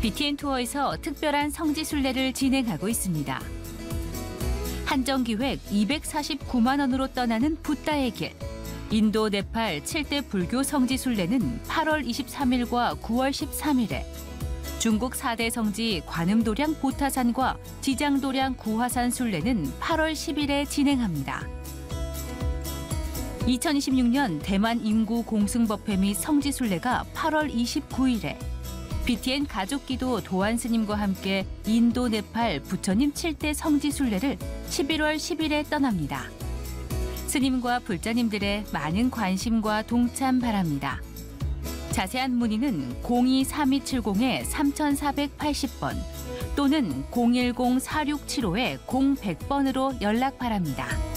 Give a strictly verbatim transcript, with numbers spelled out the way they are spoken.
비티엔 투어에서 특별한 성지 순례를 진행하고 있습니다. 한정기획 이백사십구만 원으로 떠나는 붓다의 길. 인도, 네팔 칠 대 불교 성지 순례는 팔월 이십삼일과 구월 십삼일에, 중국 사 대 성지 관음도량 보타산과 지장도량 구화산 순례는 팔월 십일에 진행합니다. 이천이십육 년 대만 인구 공승법회 및 성지 순례가 팔월 이십구일에, 비티엔 가족기도 도안 스님과 함께 인도, 네팔, 부처님 칠 대 성지 순례를 십일월 십일에 떠납니다. 스님과 불자님들의 많은 관심과 동참 바랍니다. 자세한 문의는 공이 삼이칠공 삼사팔십 번 또는 공일공 사육칠오 공백 번으로 연락 바랍니다.